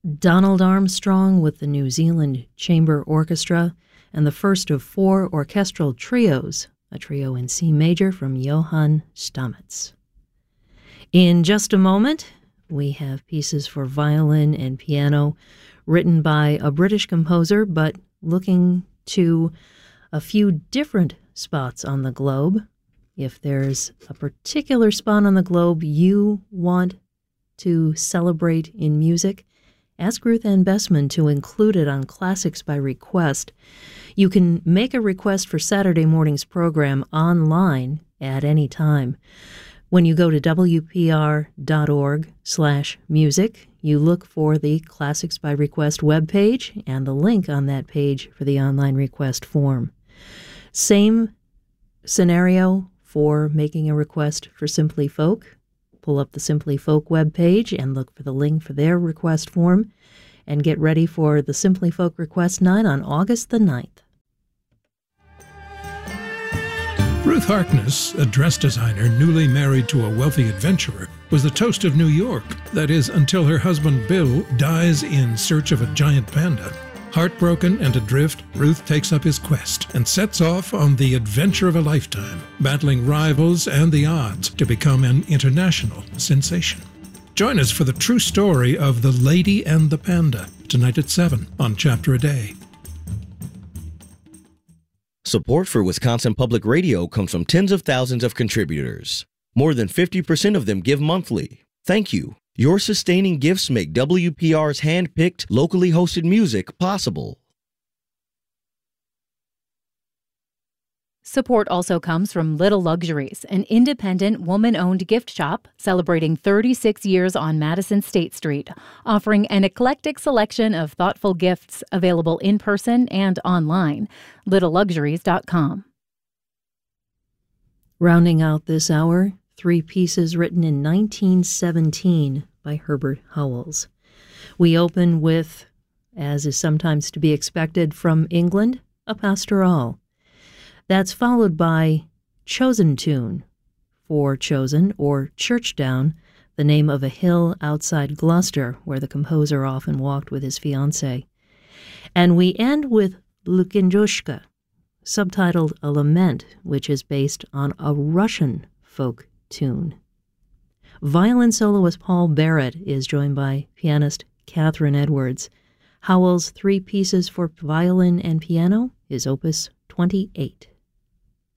Donald Armstrong with the New Zealand Chamber Orchestra, and the first of 4 orchestral trios, a trio in C major from Johann Stamitz. In just a moment, we have pieces for violin and piano written by a British composer, but looking to a few different spots on the globe. If there's a particular spot on the globe you want to celebrate in music, ask Ruth Ann Bessman to include it on Classics by Request. You can make a request for Saturday morning's program online at any time. When you go to wpr.org/music, you look for the Classics by Request webpage and the link on that page for the online request form. Same scenario for making a request for Simply Folk. Pull up the Simply Folk webpage and look for the link for their request form, and get ready for the Simply Folk Request Night on August the 9th. Ruth Harkness, a dress designer newly married to a wealthy adventurer, was the toast of New York. That is, until her husband Bill dies in search of a giant panda. Heartbroken and adrift, Ruth takes up his quest and sets off on the adventure of a lifetime, battling rivals and the odds to become an international sensation. Join us for the true story of The Lady and the Panda, tonight at 7 on Chapter a Day. Support for Wisconsin Public Radio comes from tens of thousands of contributors. More than 50% of them give monthly. Thank you. Your sustaining gifts make WPR's hand-picked, locally hosted music possible. Support also comes from Little Luxuries, an independent, woman-owned gift shop celebrating 36 years on Madison State Street, offering an eclectic selection of thoughtful gifts available in person and online. littleluxuries.com. Rounding out this hour, 3 pieces written in 1917 by Herbert Howells. We open with, as is sometimes to be expected from England, a pastoral. That's followed by Chosen Tune, for Chosen or Churchdown, the name of a hill outside Gloucester where the composer often walked with his fiancée. And we end with Lukindjushka, subtitled A Lament, which is based on a Russian folk tune. Violin soloist Paul Barrett is joined by pianist Catherine Edwards. Howells' 3 pieces for violin and piano is Opus 28.